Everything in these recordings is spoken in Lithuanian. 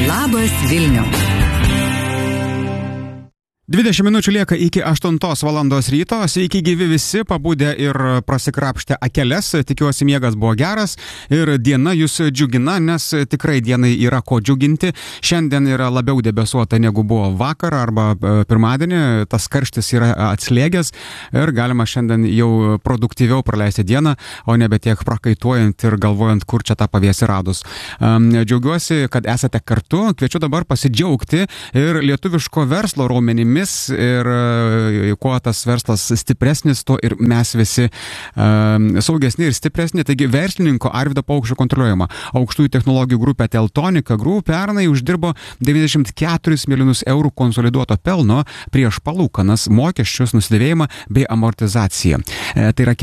Labas Vilniau. 20 minučių lieka iki 8 valandos ryto. Sveiki gyvi visi, pabudę ir prasikrapštę akeles. Tikiuosi, miegas buvo geras ir diena jūs džiugina, nes tikrai dienai yra ko džiuginti. Šiandien yra labiau debesuota negu buvo vakar arba pirmadienį. Tas karštis yra atslėgęs ir galima šiandien jau produktyviau praleisti dieną, o nebe tiek prakaituojant ir galvojant, kur čia tą pavėsį radus. Džiaugiuosi, kad esate kartu. Kviečiu dabar pasidžiaugti ir lietuviško verslo raumenimis. Ir kuo tas verslas stipresnis, to ir mes visi saugesni ir stipresni. Taigi verslininko Arvydo Paukščio kontroliuojama aukštųjų technologijų grupė Teltonika Group pernai uždirbo 94 milijonus eurų konsoliduoto pelno prieš palūkanas, mokesčius, nusidėvėjimą bei amortizaciją. Tai yra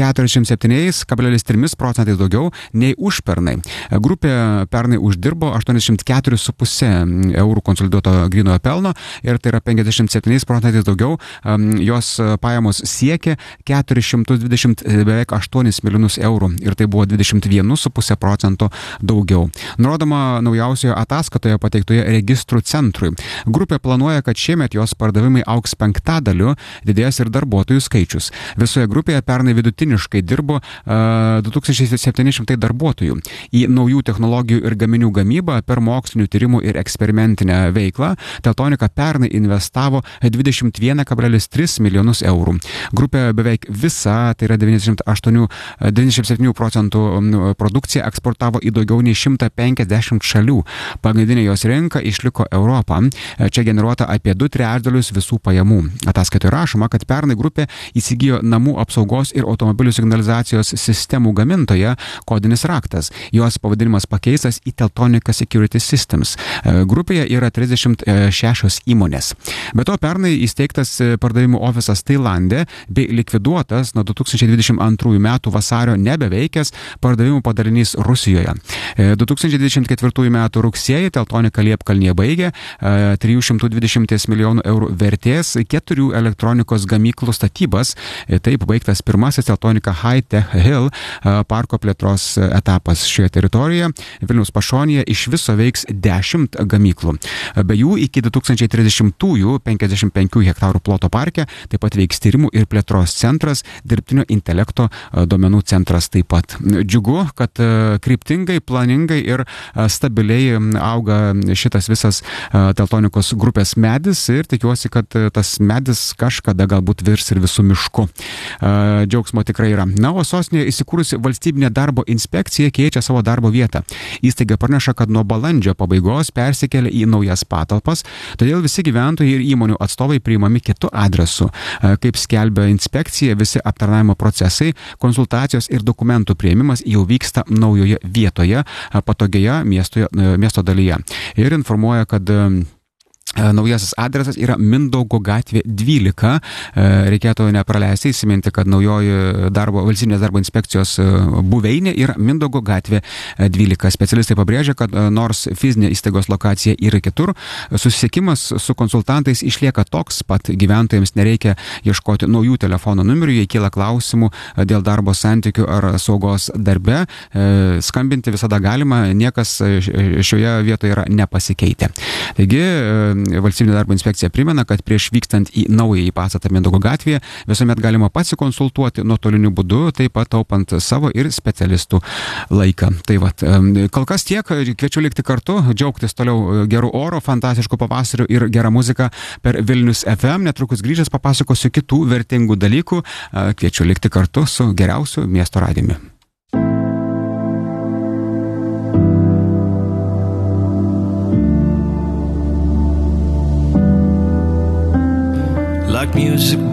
47,3% daugiau nei užpernai. Grupė pernai uždirbo 84,5 eurų konsoliduoto grynojo pelno ir tai yra 57% daugiau, jos pajamos siekė 420 beveik 8 milijonus eurų ir tai buvo 21,5% daugiau. Nurodoma naujausioje ataskatoje pateiktoje registrų centrui. Grupė planuoja, kad šiemet jos pardavimai augs 5%, didės ir darbuotojų skaičius. Visoje grupėje pernai vidutiniškai dirbo 2700 darbuotojų. Į naujų technologijų ir gaminių gamybą per mokslinių tyrimų ir eksperimentinę veiklą Teltonika pernai investavo 21,3 milijonus eurų. Grupė beveik visa, tai yra 97% produkciją eksportavo į daugiau nei 150 šalių. Pagrindinė jos rinka išliko Europą. Čia generuota apie 2/3 visų pajamų. Ataskaitoje rašoma, kad pernai grupė įsigijo namų apsaugos ir automobilių signalizacijos sistemų gamintoją Kodinis raktas. Jos pavadinimas pakeistas į Teltonika Security Systems. Grupėje yra 36 įmonės. Be to, pernai įsteigtas pardavimų ofisas Tailande bei likviduotas nuo 2022 metų vasario nebeveikęs pardavimų padalinys Rusijoje. 2024 metų rugsėjį Teltonika Liepkalnyje baigė 320 milijonų eurų vertės 4 elektronikos gamyklų statybas. Taip baigtas pirmasis Teltonika High-Tech Hill parko plėtros etapas šioje teritorijoje. Vilniaus pašonėje iš viso veiks 10 gamyklų. Be jų iki 2030-ųjų 55 hektarų ploto parke taip pat veiks tyrimų ir plėtros centras, dirbtinio intelekto duomenų centras taip pat. Džiugu, kad kryptingai, planingai ir stabiliai auga šitas visas Teltonikos grupės medis ir tikiuosi, kad tas medis kažkada galbūt virs ir visų mišku. Džiaugsmo tikrai yra. Na, o sostinėje įsikūrusi valstybinė darbo inspekcija keičia savo darbo vietą. Įstaiga praneša, kad nuo balandžio pabaigos persikėlė į naujas patalpas, todėl visi gyventojai ir įmonių atstovai priimami kitu adresu. Kaip skelbia inspekcija, visi aptarnavimo procesai, konsultacijos ir dokumentų priėmimas jau vyksta naujoje vietoje, patogioje miesto dalyje. Ir informuoja, kad naujasis adresas yra Mindaugo gatvė 12. Reikėtų nepraleisti, įsiminti, kad naujoji valstybinės darbo inspekcijos buveinė yra Mindaugo gatvė 12. Specialistai pabrėžia, kad nors fizinė įstaigos lokacija yra kitur, susisiekimas su konsultantais išlieka toks pat. Gyventojams nereikia ieškoti naujų telefono numerių, jei kyla klausimų dėl darbo santykių ar saugos darbe. Skambinti visada galima, niekas šioje vietoje yra nepasikeitę. Taigi, valstybinė darbo inspekcija primena, kad prieš vykstant į naująjį pastatą Mindaugo gatvėje visuomet galima pasikonsultuoti nuotoliniu būdu, taip pat taupant savo ir specialistų laiką. Tai vat, kol kas tiek, kviečiu likti kartu, džiaugtis toliau gerų oro, fantastiškų pavasarių ir gerą muziką per Vilnius FM. Netrukus grįžęs papasakosiu kitų vertingų dalykų. Kviečiu likti kartu su geriausiu miesto radijumi. Like music